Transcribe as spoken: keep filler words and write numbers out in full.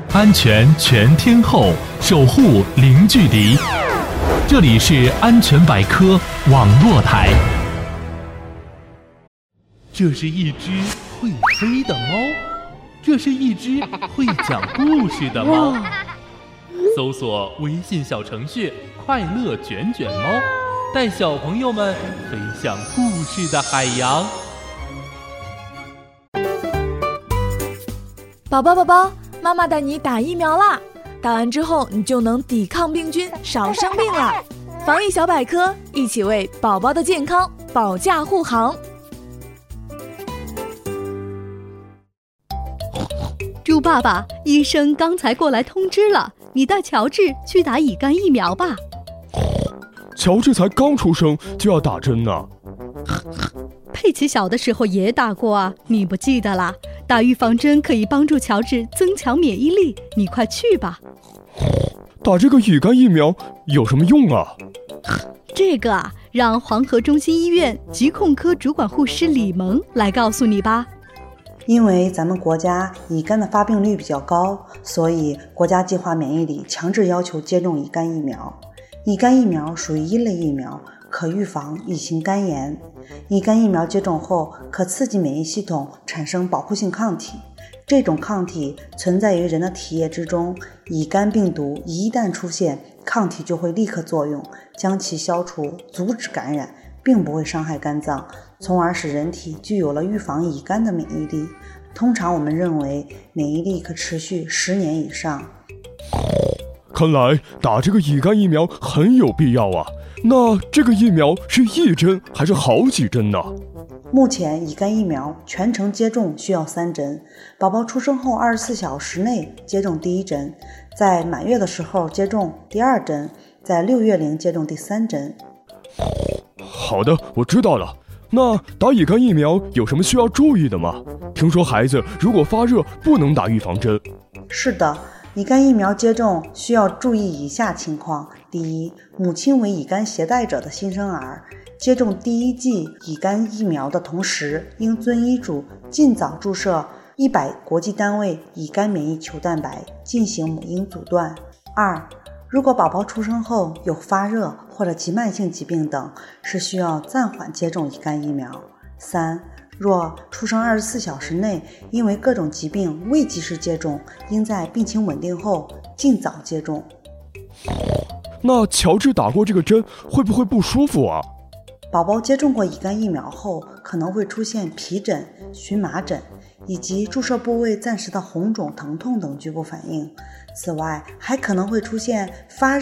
安全全天候，守护零距离。这里是安全百科网络台。这是一只会飞的猫，这是一只会讲故事的猫。搜索微信小程序快乐卷卷猫，带小朋友们飞向故事的海洋。 宝宝宝宝，妈妈带你打疫苗啦！打完之后，你就能抵抗病菌，少生病了。防疫小百科，一起为宝宝的健康保驾护航。 猪爸爸，医生刚才过来通知了，你带乔治去打乙肝疫苗吧。 乔治才刚出生就要打针呢。 佩奇小的时候也打过啊，你不记得啦？打预防针可以帮助乔治增强免疫力，你快去吧。 打这个乙肝疫苗有什么用啊？ 这个啊，让黄河中心医院疾控科主管护士李萌来告诉你吧。 因为咱们国家乙肝的发病率比较高，所以国家计划免疫里强制要求接种乙肝疫苗。乙肝疫苗属于一类疫苗，可预防乙型肝炎。乙肝疫苗接种后，可刺激免疫系统产生保护性抗体。这种抗体存在于人的体液之中，乙肝病毒一旦出现，抗体就会立刻作用，将其消除，阻止感染，并不会伤害肝脏，从而使人体具有了预防乙肝的免疫力。通常我们认为免疫力可持续十年以上。 看来打这个乙肝疫苗很有必要啊。那这个疫苗是一针还是好几针呢？ 目前乙肝疫苗全程接种需要三针，宝宝出生后二十四小时内接种第一针，在满月的时候接种第二针，在六月龄接种第三针。 好的，我知道了。那打乙肝疫苗有什么需要注意的吗？听说孩子如果发热不能打预防针。 是的，乙肝疫苗接种需要注意以下情况。第一，母亲为乙肝携带者的新生儿，接种第一剂乙肝疫苗的同时，应遵医嘱尽早注射一百国际单位乙肝免疫球蛋白，进行母婴阻断。二，如果宝宝出生后有发热或者急慢性疾病等，是需要暂缓接种乙肝疫苗。三，若出生二十四小时内因为各种疾病未及时接种，应在病情稳定后尽早接种。 那乔治打过这个针会不会不舒服啊？ 宝宝接种过乙肝疫苗后，可能会出现皮疹、荨麻疹以及注射部位暂时的红肿、疼痛等局部反应。此外，还可能会出现发热